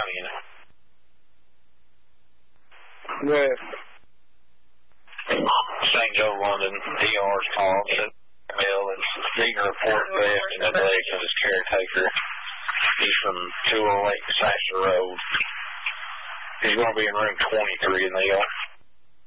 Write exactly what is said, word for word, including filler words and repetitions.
County in it. West. Saint Joe London, D R's called. Bill is being report theft and neglect of his caretaker. He's from two oh eight Sasser Road. He's going to be in room twenty-three in the